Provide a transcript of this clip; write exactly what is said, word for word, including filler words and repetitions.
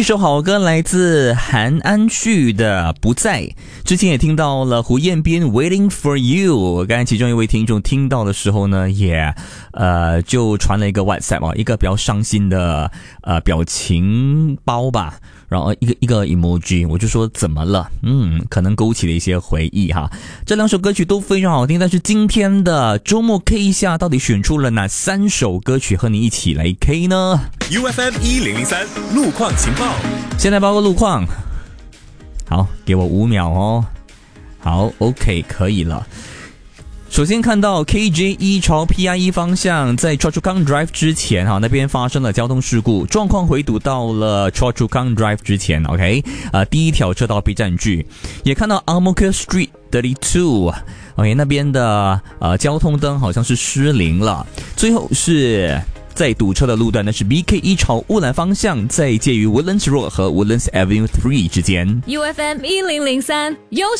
一首好歌来自韩安旭的《不在》，之前也听到了胡彦斌 Waiting for You。刚才其中一位听众听到的时候呢，也呃就传了一个 WhatsApp 啊，一个比较伤心的呃表情包吧，然后一个一个 emoji， 我就说怎么了？嗯，可能勾起了一些回忆哈。这两首歌曲都非常好听，但是今天的周末 K 一下到底选出了哪三首歌曲和你一起来 K 呢 ？U F M 一零零三路况情报。 先来报个路况，好，给我五秒哦。好 ，OK， 可以了。首先看到 K J 一朝 P I 一方向，在 Choa Chu Kang Drive 之前哈，那边发生了交通事故，状况回堵到了 Choa Chu Kang Drive 之前 ，OK， 呃，第一条车道被占据。也看到 Ang Mo Kio Street thirty-two OK， 那边的呃交通灯好像是失灵了。最后是在堵车的路段，那是 B K 一朝乌兰方向，在介于 Woodlands Road 和 Woodlands Avenue three 之间。 U F M 一零零三优